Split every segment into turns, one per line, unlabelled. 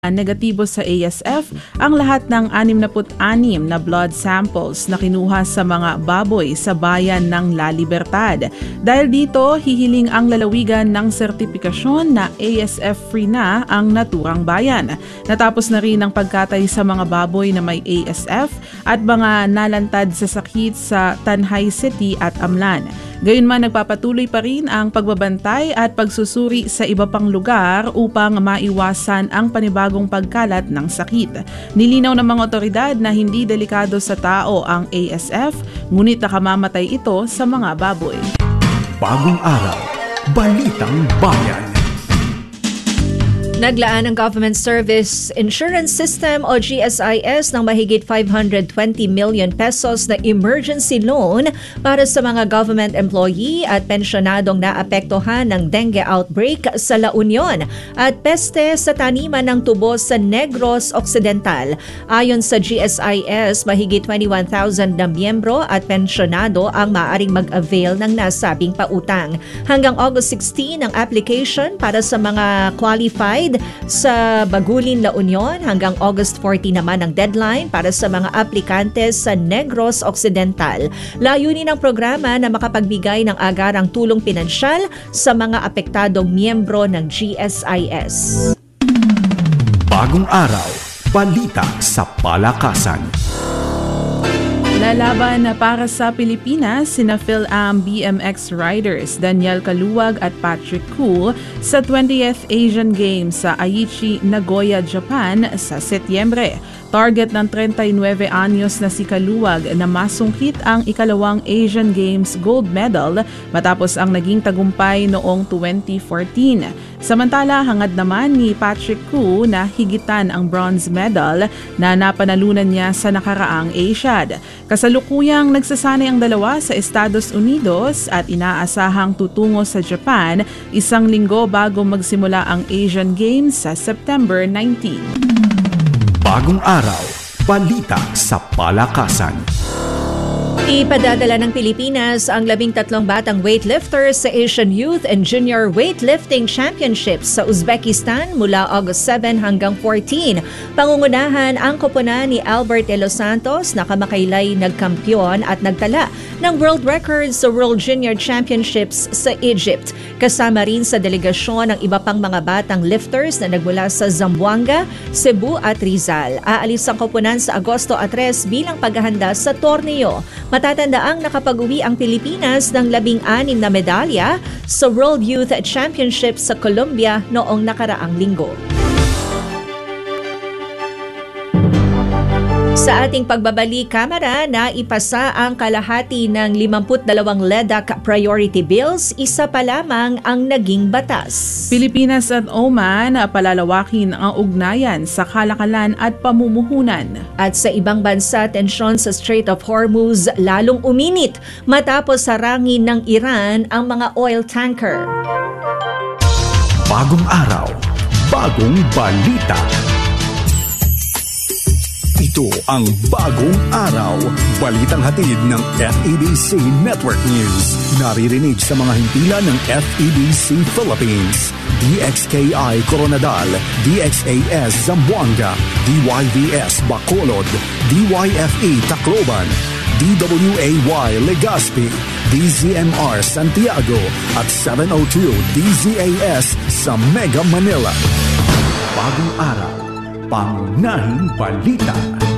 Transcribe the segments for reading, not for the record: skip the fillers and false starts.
negatibo sa ASF ang lahat ng 66 na blood samples na kinuha sa mga baboy sa bayan ng La Libertad. Dahil dito, hihiling ang lalawigan ng sertipikasyon na ASF-free na ang naturang bayan. Natapos na rin ang pagkatay sa mga baboy na may ASF at mga nalantad sa sakit sa Tanhay City at Amlan. Gayunman, nagpapatuloy pa rin ang pagbabantay at pagsusuri sa iba pang lugar upang maiwasan ang panibagong pagkalat ng sakit. Nilinaw ng mga otoridad na hindi delikado sa tao ang ASF, ngunit nakamamatay ito sa mga baboy.
Bagong araw, Balitang Bayan.
Naglaan ang Government Service Insurance System o GSIS ng mahigit 520 million pesos na emergency loan para sa mga government employee at pensyonadong naapektuhan ng dengue outbreak sa La Union at peste sa taniman ng tubo sa Negros Occidental. Ayon sa GSIS, mahigit 21,000 na miyembro at pensyonado ang maaaring mag-avail ng nasabing pautang. Hanggang August 16 ang application para sa mga qualified sa Bagulin, La Union. Hanggang August 40 naman ang deadline para sa mga aplikante sa Negros Occidental. Layunin ng programa na makapagbigay ng agarang tulong pinansyal sa mga apektadong miyembro ng GSIS.
Bagong araw, balita sa palakasan.
Lalaban na para sa Pilipinas sina Phil-Am BMX riders Daniel Kaluwag at Patrick Koo sa 20th Asian Games sa Aichi, Nagoya, Japan sa Setyembre. Target ng 39 anyos na si Kaluwag na masungkit ang ikalawang Asian Games gold medal matapos ang naging tagumpay noong 2014. Samantala, hangad naman ni Patrick Koo na higitan ang bronze medal na napanalunan niya sa nakaraang Asiad. Kasalukuyang nagsasanay ang dalawa sa Estados Unidos at inaasahang tutungo sa Japan 1 linggo bago magsimula ang Asian Games sa September 19.
Bagong araw, balita sa palakasan.
Ipadadala ng Pilipinas ang 13 batang weightlifters sa Asian Youth and Junior Weightlifting Championships sa Uzbekistan mula August 7 hanggang 14. Pangungunahan ang koponan ni Albert De Los Santos na kamakaylay nagkampiyon at nagtala ng world records sa World Junior Championships sa Egypt. Kasama rin sa delegasyon ang iba pang mga batang lifters na nagmula sa Zamboanga, Cebu at Rizal. Aalis ang koponan sa Agosto 3 bilang paghahanda sa torneo. Matatandaang nakapag-uwi ang Pilipinas ng 16 na medalya sa World Youth Championships sa Colombia noong nakaraang linggo. Sa ating pagbabalik kamera, naipasa ang kalahati ng 52 LEDAC priority bills, isa pa lamang ang naging batas.
Pilipinas at Oman palalawakin ang ugnayan sa kalakalan at pamumuhunan.
At sa ibang bansa, tensyon sa Strait of Hormuz lalong uminit matapos harangin ng Iran ang mga oil tanker.
Bagong araw, bagong balita. Ito ang Bagong Araw, balitang hatid ng FEBC Network News. Naririnig sa mga himpilan ng FEBC Philippines, DXKI Coronadal, DXAS Zamboanga, DYVS Bacolod, DYFE Tacloban, DWAY Legazpi, DZMR Santiago at 702 DZAS sa Mega Manila. Bagong Araw, pangunahing balita.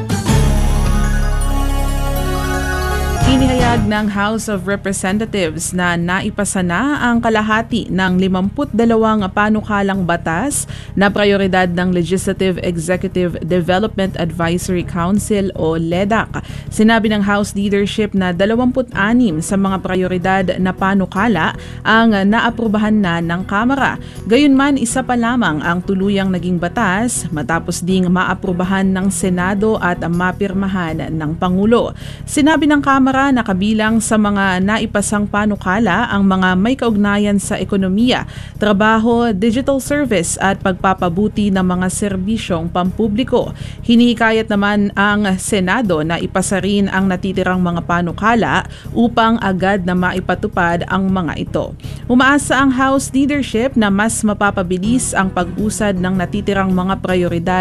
Inihayag ng House of Representatives na naipasa na ang kalahati ng 52 panukalang batas na prioridad ng Legislative Executive Development Advisory Council o LEDAC. Sinabi ng House Leadership na 26 sa mga prioridad na panukala ang naaprubahan na ng Kamara. Gayunman, isa pa lamang ang tuluyang naging batas matapos ding maaprubahan ng Senado at mapirmahan ng Pangulo. Sinabi ng Kamara pa na kabilang sa mga naipasang panukala ang mga may kaugnayan sa ekonomiya, trabaho, digital service at pagpapabuti ng mga serbisyong pampubliko. Hinihikayat naman ang Senado na ipasa rin ang natitirang mga panukala upang agad na maipatupad ang mga ito. Umaasa ang House leadership na mas mapapabilis ang pag-usad ng natitirang mga prioridad